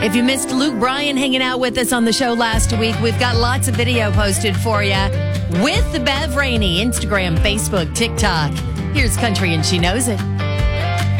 If you missed Luke Bryan hanging out with us on the show last week, we've got lots of video posted for you with Bev Rainey, Instagram, Facebook, TikTok. Here's Country and She Knows It.